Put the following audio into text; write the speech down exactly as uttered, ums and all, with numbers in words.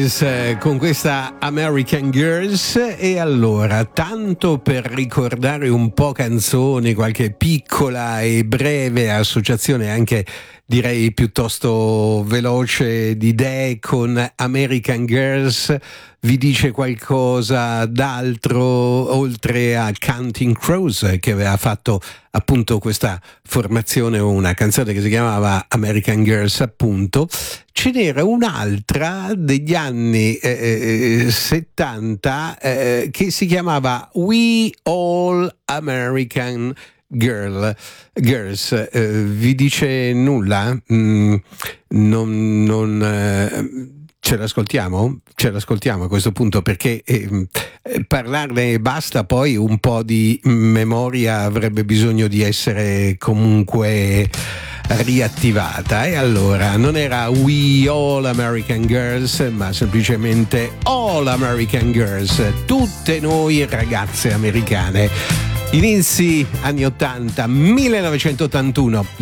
Con questa American Girls. E allora, tanto per ricordare un po' canzoni, qualche piccola e breve associazione anche direi piuttosto veloce di idee con American Girls, vi dice qualcosa d'altro oltre a Counting Crows, che aveva fatto appunto questa formazione, una canzone che si chiamava American Girls appunto. Ce n'era un'altra degli anni eh, settanta eh, che si chiamava We All American Girl, Girls. Eh, vi dice nulla? Mm, non... non eh, Ce l'ascoltiamo? Ce l'ascoltiamo a questo punto, perché eh, parlarne basta, poi un po' di memoria avrebbe bisogno di essere comunque riattivata. E allora non era We All American Girls, ma semplicemente All American Girls, tutte noi ragazze americane. Inizi anni ottanta, millenovecentottantuno.